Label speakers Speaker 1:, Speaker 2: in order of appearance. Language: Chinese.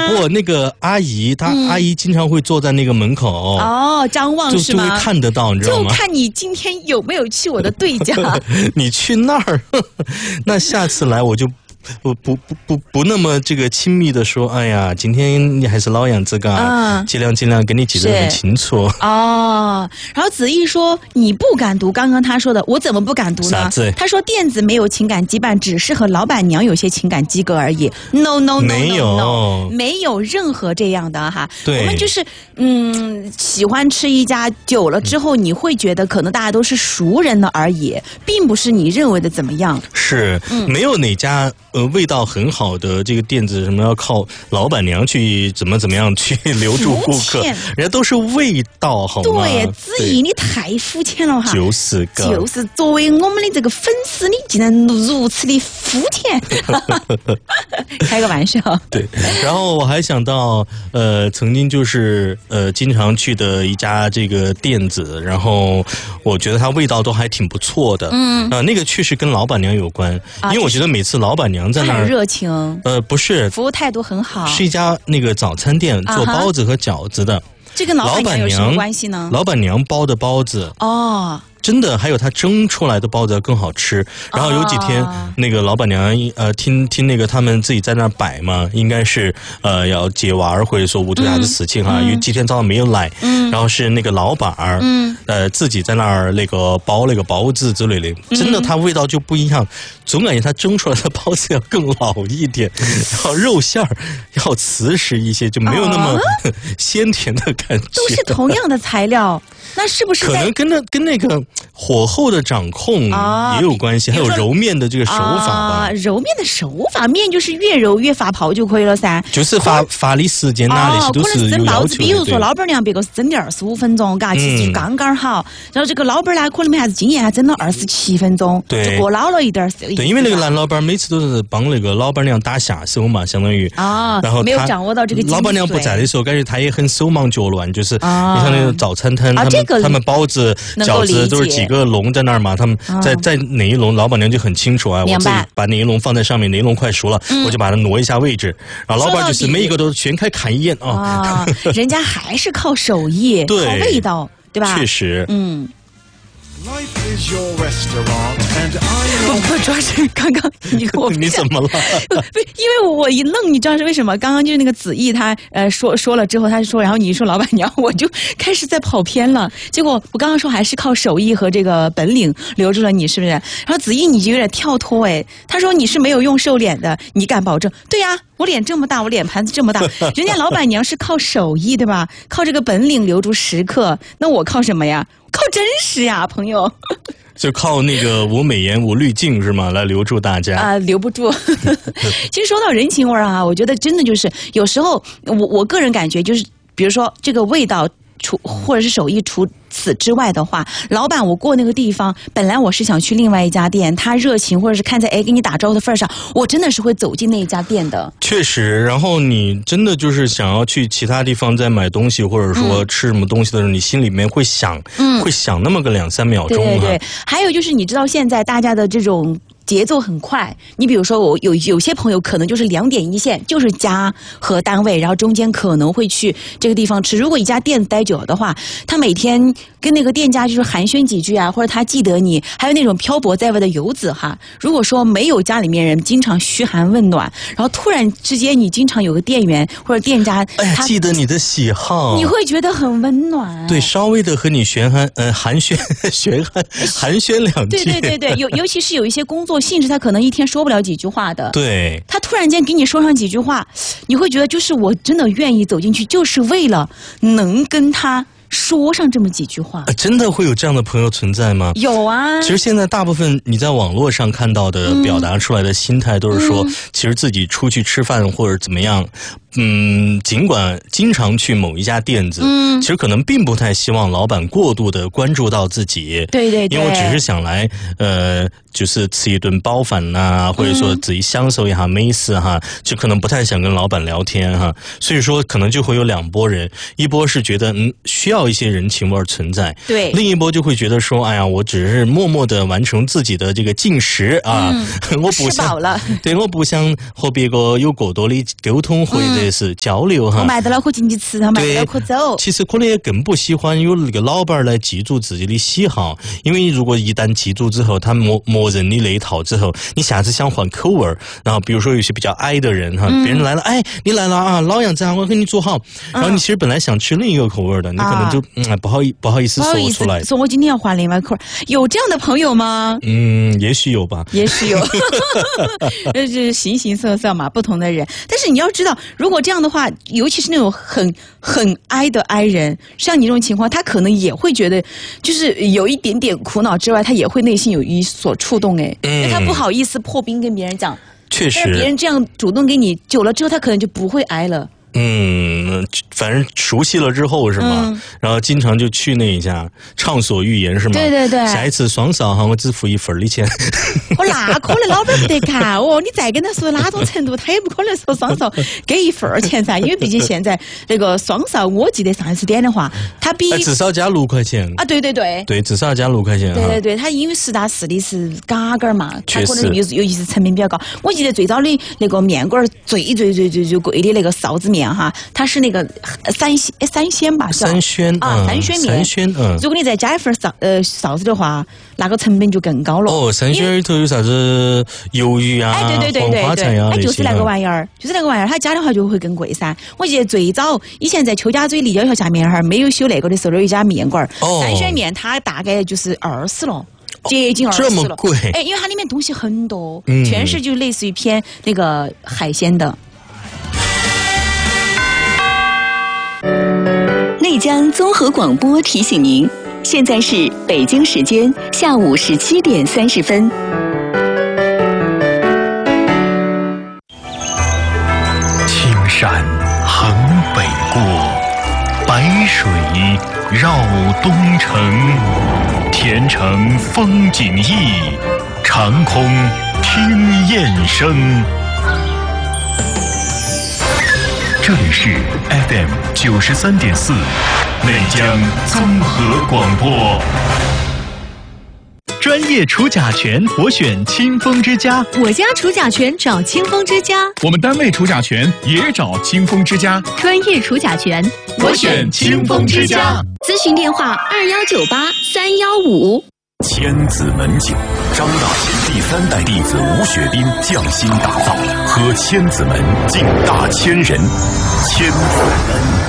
Speaker 1: 我那个阿姨，阿姨经常会坐在那个门口
Speaker 2: 张望是吗？
Speaker 1: 就会看得到，你知道吗？
Speaker 2: 就看你今天有没有去我的对家。
Speaker 1: 你去那儿，那下次来我就。不那么这个亲密的说，哎呀，今天你还是老样子嘎，尽量跟你记得很清楚
Speaker 2: 然后子毅说你不敢读刚刚他说的，我怎么不敢读呢？他说电子没有情感羁绊，只是和老板娘有些情感积隔而已。No， 没有任何这样的哈。我们就是喜欢吃一家久了之后，你会觉得可能大家都是熟人了而已，并不是你认为的怎么样。
Speaker 1: 是，没有哪家味道很好的这个店子什么要靠老板娘去怎么样去留住顾客，人家都是味道好吗？
Speaker 2: 对，子怡你太肤浅了哈。
Speaker 1: 就是
Speaker 2: 作为我们的这个粉丝，你竟然如此的肤浅。开个玩笑。
Speaker 1: 对，然后我还想到曾经就是经常去的一家这个店子，然后我觉得它味道都还挺不错的。那个确实跟老板娘有关，因为我觉得每次老板娘在那儿
Speaker 2: 很热情，
Speaker 1: 不是，
Speaker 2: 服务态度很好，
Speaker 1: 是一家那个早餐店，做包子和饺子的。
Speaker 2: 这跟老板娘有什么关系呢？
Speaker 1: 老板娘包的包子真的，还有他蒸出来的包子更好吃。然后有几天，那个老板娘听那个他们自己在那儿摆嘛，应该是要接娃儿或者说屋头啥的事情哈，因为几天早上没有来，然后是那个老板儿自己在那儿那个包那个包子之类的，真的它味道就不一样，总感觉它蒸出来的包子要更老一点，然后肉馅儿要瓷实一些，就没有那么鲜甜的感觉。
Speaker 2: 都是同样的材料。那是不是
Speaker 1: 可能跟那个火候的掌控也有关系，还有揉面的这个手法吧。
Speaker 2: 揉面的手法，面就是越揉越发泡就可以了噻。
Speaker 1: 就是发力时间那些都是有要求的。
Speaker 2: 比如说老板娘别个是蒸的25分钟，嘎，其实就刚刚好。然后这个老板呢，可能没啥子经验，他蒸了27分钟，就过老了一点。
Speaker 1: 对，因为那个男老板每次都是帮那个老板娘打下手嘛，相当于然后
Speaker 2: 没有掌握到这个精髓。
Speaker 1: 老板娘不在的时候，感觉他也很手忙脚乱，就是你像那种早餐摊他们包子、饺子都是几个笼在那儿嘛，他们在哪一笼，老板娘就很清楚啊。我自己把哪一笼放在上面，哪一笼快熟了，我就把它挪一下位置。然后老板就是每一个都全开看一眼
Speaker 2: 人家还是靠手艺，靠味道，对吧？
Speaker 1: 确实，
Speaker 2: 我主要是刚刚
Speaker 1: 你怎么了？
Speaker 2: 因为我一愣，你知道是为什么？刚刚就是那个子毅他说了之后，他说，然后你说老板娘，我就开始在跑偏了。结果我刚刚说还是靠手艺和这个本领留住了你，是不是？然后子毅你就有点跳脱他说你是没有用瘦脸的，你敢保证？对呀，我脸这么大，我脸盘子这么大，人家老板娘是靠手艺对吧？靠这个本领留住食客，那我靠什么呀？靠真实呀，朋友。
Speaker 1: 就靠那个无美颜无滤镜是吗？来留住大家
Speaker 2: 留不住。其实说到人情味我觉得真的就是有时候我个人感觉就是，比如说这个味道或者是手艺除此之外的话，老板我过那个地方，本来我是想去另外一家店，他热情或者是看在给你打招呼的份上，我真的是会走进那一家店的。确
Speaker 1: 实，然后你真的就是想要去其他地方再买东西，或者说吃什么东西的时候，你心里面会想那么个2-3秒钟。
Speaker 2: 对，还有就是你知道现在大家的这种节奏很快，你比如说我有些朋友可能就是2点一线，就是家和单位，然后中间可能会去这个地方吃。如果一家店待久了的话，他每天跟那个店家就是寒暄几句或者他记得你，还有那种漂泊在外的游子如果说没有家里面人经常嘘寒问暖，然后突然之间你经常有个店员或者店家，
Speaker 1: 他记得你的喜好，
Speaker 2: 你会觉得很温暖。
Speaker 1: 对，稍微的和你寒暄2句。
Speaker 2: 对，尤其是有一些工作性质，他可能一天说不了几句话的。
Speaker 1: 对，
Speaker 2: 他突然间给你说上几句话，你会觉得就是我真的愿意走进去，就是为了能跟他说上这么几句话。
Speaker 1: 真的会有这样的朋友存在吗？
Speaker 2: 有啊。
Speaker 1: 其实现在大部分你在网络上看到的表达出来的心态都是说，其实自己出去吃饭或者怎么样，尽管经常去某一家店子，其实可能并不太希望老板过度的关注到自己。
Speaker 2: 对，
Speaker 1: 因为我只是想来就是吃一顿饱饭呐，或者说自己享受一下美食哈，就可能不太想跟老板聊天哈。所以说可能就会有两拨人，一波是觉得需要一些人情味存在，
Speaker 2: 对，
Speaker 1: 另一波就会觉得说，哎呀，我只是默默的完成自己的这个进食啊，我不
Speaker 2: 吃饱了，
Speaker 1: 对，我不想和别个有过多的沟通或者是交流哈。
Speaker 2: 我买得了可进去吃，买得了可走。
Speaker 1: 其实可能也更不喜欢有那个老板来记住自己的喜好，因为如果一旦记住之后，他默认你那一套之后，你下次想换口味，然后比如说有些比较矮的人哈，别人来了，哎，你来了啊，老样子啊，我给你做好。然后你其实本来想吃另一个口味的，你可能就不好意思说出来，
Speaker 2: 说我今天要换另外一口。有这样的朋友吗？
Speaker 1: 也许有吧，
Speaker 2: 也许有，就是形形色色嘛，不同的人。但是你要知道，如果这样的话，尤其是那种很哀的哀人，像你这种情况，他可能也会觉得，就是有一点点苦恼之外，他也会内心有一所触动哎，他不好意思破冰跟别人讲，
Speaker 1: 确实，
Speaker 2: 但是别人这样主动给你，久了之后，他可能就不会哀了。
Speaker 1: 反正熟悉了之后是吗？然后经常就去那一家畅所欲言是吗？
Speaker 2: 对对对。
Speaker 1: 下一次双少哈，我只付1份的钱。
Speaker 2: 那可能老板不得看哦，你再跟他说哪种程度，他也不可能说双少给1份钱噻，因为毕竟现在那个双少，我记得上一次点的话，他比
Speaker 1: 至少加6块钱
Speaker 2: 啊，对对对，
Speaker 1: 对，至少要加6块钱。
Speaker 2: 对对对，他因为实打实的是嘎嘎嘛，他可能尤其是成本比较高。我记得最早的那个面馆最贵的那个臊子面哈，它是那个三鲜吧，
Speaker 1: 三鲜
Speaker 2: 啊，三鲜面。如果你再加一份臊子的话，那个成本就更高了。
Speaker 1: 哦，三鲜里头有啥子鱿鱼啊，黄花菜啊，
Speaker 2: 就是那个玩意儿，它加的话就会更贵噻。我记得最早以前在邱家嘴立交桥下面哈没有修那个的时候，有一家面馆，三鲜面它大概就是20了。接近20了，
Speaker 1: 这么贵？
Speaker 2: 哎，因为它里面东西很多，全是就类似于偏那个海鲜的。
Speaker 3: 内江综合广播提醒您，现在是北京时间下午17点30分。
Speaker 4: 青山横北过，白水绕东城。前程风景异，长空听雁声。这里是 FM 93.4内江综合广播。专业除甲醛，我选清风之家。
Speaker 5: 我家除甲醛找清风之家。
Speaker 4: 我们单位除甲醛也找清风之家。
Speaker 5: 专业除甲醛，
Speaker 4: 我选清风之家。
Speaker 5: 咨询电话2198-315。
Speaker 4: 千子门酒，张大千第3代弟子吴雪冰匠心打造，喝千子门敬大千人，千子门。